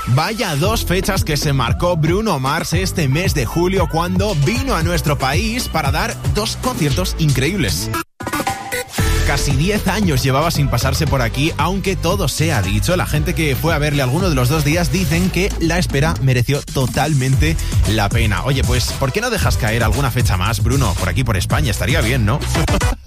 Vaya dos fechas que se marcó Bruno Mars este mes de julio cuando vino a nuestro país para dar dos conciertos increíbles. Casi 10 años llevaba sin pasarse por aquí, aunque todo se ha dicho. La gente que fue a verle alguno de los 2 días dicen que la espera mereció totalmente la pena. Oye, pues, ¿por qué no dejas caer alguna fecha más, Bruno? Por aquí, por España, estaría bien, ¿no?